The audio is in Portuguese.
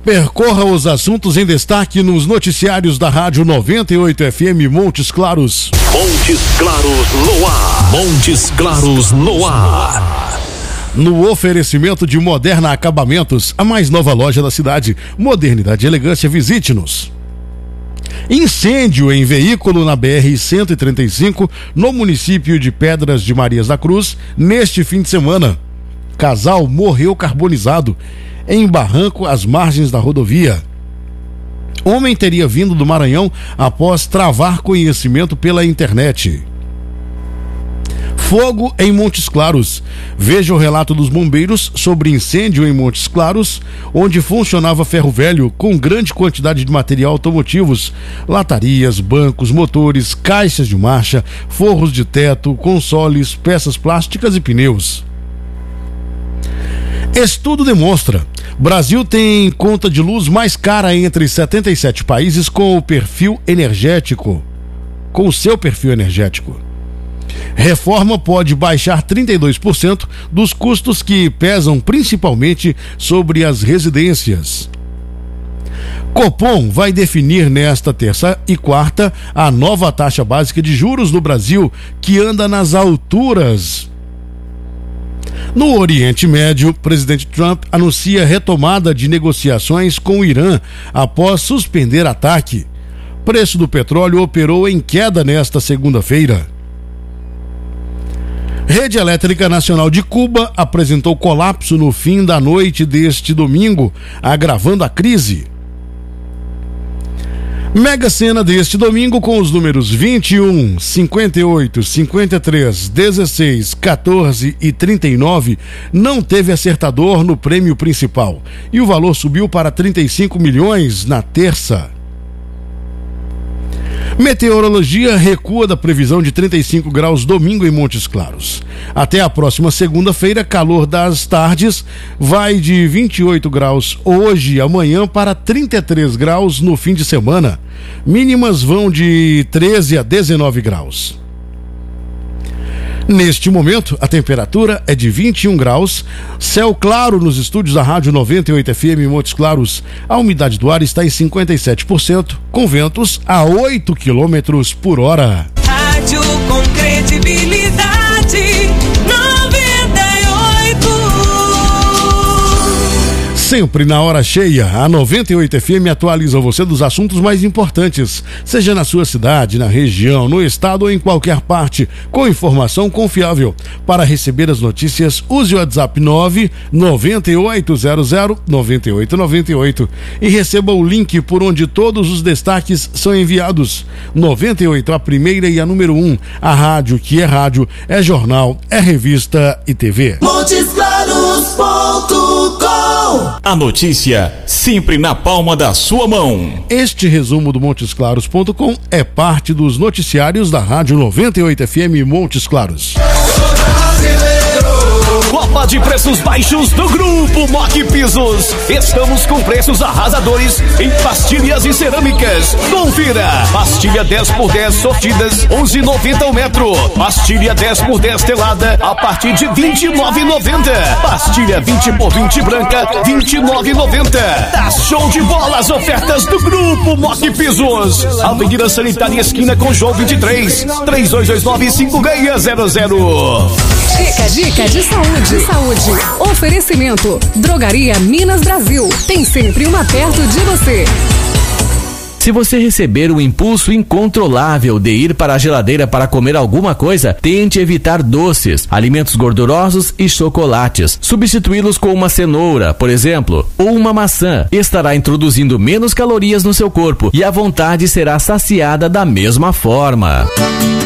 Percorra os assuntos em destaque nos noticiários da Rádio 98 FM Montes Claros. Montes Claros no ar. Montes Claros no ar. No oferecimento de Moderna Acabamentos, a mais nova loja da cidade. Modernidade e elegância, visite-nos. Incêndio em veículo na BR-135, no município de Pedras de Marias da Cruz, neste fim de semana. Casal morreu carbonizado em barranco às margens da rodovia. Homem teria vindo do Maranhão após travar conhecimento pela internet. Fogo em Montes Claros. Veja o relato dos bombeiros sobre incêndio em Montes Claros, onde funcionava ferro velho com grande quantidade de material automotivos, latarias, bancos, motores, caixas de marcha, forros de teto, consoles, peças plásticas e pneus. Estudo demonstra: Brasil tem conta de luz mais cara entre 77 países com o seu perfil energético. Reforma pode baixar 32% dos custos que pesam principalmente sobre as residências. Copom vai definir nesta terça e quarta a nova taxa básica de juros no Brasil, que anda nas alturas. No Oriente Médio, o presidente Trump anuncia retomada de negociações com o Irã após suspender ataque. Preço do petróleo operou em queda nesta segunda-feira. Rede Elétrica Nacional de Cuba apresentou colapso no fim da noite deste domingo, agravando a crise. Mega Sena deste domingo com os números 21, 58, 53, 16, 14 e 39 não teve acertador no prêmio principal e o valor subiu para 35 milhões na terça. Meteorologia recua da previsão de 35 graus domingo em Montes Claros. Até a próxima segunda-feira, calor das tardes vai de 28 graus hoje e amanhã para 33 graus no fim de semana. Mínimas vão de 13 a 19 graus. Neste momento, a temperatura é de 21 graus, céu claro nos estúdios da Rádio 98 FM Montes Claros. A umidade do ar está em 57%, com ventos a 8 km por hora. Rádio com credibilidade, 98. Sempre na hora cheia, a 98 FM atualiza você dos assuntos mais importantes, seja na sua cidade, na região, no estado ou em qualquer parte, com informação confiável. Para receber as notícias, use o WhatsApp 99800-9898 e receba o link por onde todos os destaques são enviados. 98, a primeira e a número 1, a rádio que é rádio, é jornal, é revista e TV. MontesClaros.com. A notícia sempre na palma da sua mão. Este resumo do MontesClaros.com é parte dos noticiários da Rádio 98 FM Montes Claros. Copa de preços baixos do Grupo Mock Pisos. Estamos com preços arrasadores em pastilhas e cerâmicas. Confira: pastilha 10x10 sortidas, 11,90 o metro. Pastilha 10x10 telada, a partir de 29,90. Pastilha 20x20 branca, 29,90. Tá show de bola as ofertas do Grupo Mock Pisos. Avenida Sanitária esquina com João 23, 3229-5600. Dica de saúde. Oferecimento: Drogaria Minas Brasil. Tem sempre uma perto de você. Se você receber o impulso incontrolável de ir para a geladeira para comer alguma coisa, tente evitar doces, alimentos gordurosos e chocolates. Substituí-los com uma cenoura, por exemplo, ou uma maçã. Estará introduzindo menos calorias no seu corpo e a vontade será saciada da mesma forma.